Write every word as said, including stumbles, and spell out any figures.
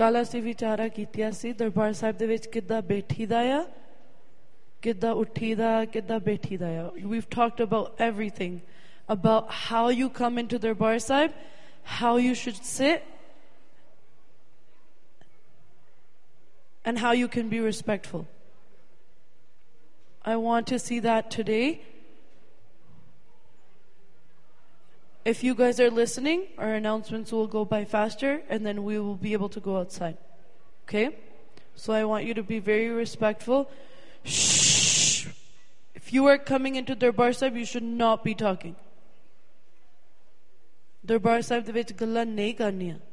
ਕੱਲ੍ਹ ਅਸੀਂ ਵਿਚਾਰਾ ਕੀਤੀਆਂ ਸੀ ਦਰਬਾਰ ਸਾਹਿਬ ਦੇ ਵਿੱਚ ਕਿੱਦਾਂ ਬੈਠੀ ਦਾ ਆ ਕਿੱਦਾਂ ਉੱਠੀ ਦਾ ਕਿੱਦਾਂ ਬੈਠੀ ਦਾ ਆ we've talked about everything about how you come into Darbar Sahib, how you should sit, and how you can be respectful. I want to see that today. If you guys are listening, our announcements will go by faster and then we will be able to go outside. Okay? So I want you to be very respectful. Shh! If you are coming into Darbar Sahib, you should not be talking. Darbar Sahib de vich gallan nahi karniyan.